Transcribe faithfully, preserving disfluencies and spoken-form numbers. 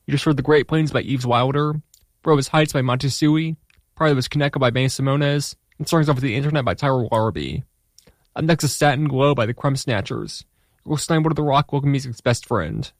You just heard The Great Plains by Yves Wilder, Brovis Heights by Montesui, Part of Was Kaneka by Benny Simones, and Songs Off the Internet by Tyler Larrabee. Up next is Satin Glow by the Crumb Snatchers. You're listening to The Rock, local music's best friend.